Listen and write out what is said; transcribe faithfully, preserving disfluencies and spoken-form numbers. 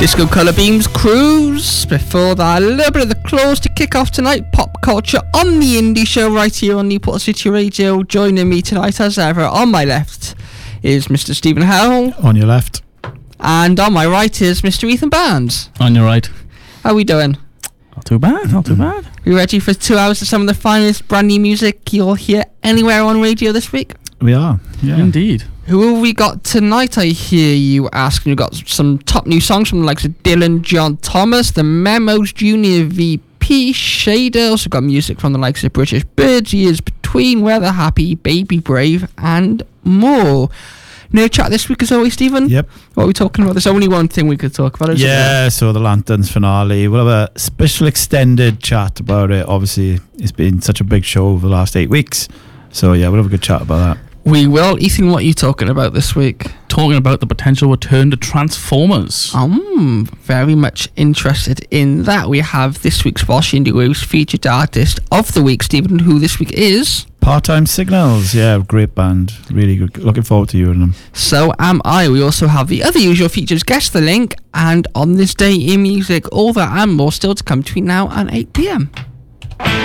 Disco Colour Beams Cruise. Before that, a little bit of the Claws to kick off tonight. Pop culture on the Indie Show right here on Newport City Radio. Joining me tonight, as ever, on my left is Mister Stephen Howell. On your left. And on my right is Mister Ethan Barnes. On your right. How are we doing? Not too bad, not too bad. You ready for two hours of some of the finest brand new music you'll hear anywhere on radio this week? We are, yeah. Indeed. Who have we got tonight, I hear you asking? We've got some top new songs from the likes of Dylan, John Thomas, the Memos, Junior V P, Shader. Also got music from the likes of British Birds, Years Between, Weather Happy, Baby Brave, and more. Nerd chat this week as always, Stephen? Yep. What are we talking about? There's only one thing we could talk about, isn't Yeah, there? so the Lanterns finale. We'll have a special extended chat about it. Obviously, it's been such a big show over the last eight weeks. So, yeah, we'll have a good chat about that. We will. Ethan, what are you talking about this week? Talking about the potential return to Transformers. I'm very much interested in that. We have this week's Bosch Indie Waves featured artist of the week, Stephen, who this week is... Part-Time Signals. Yeah, great band. Really good. Looking forward to hearing them. So am I. We also have the other usual features, Guess the Link, and On This Day in Music. All that and more still to come between now and eight p.m.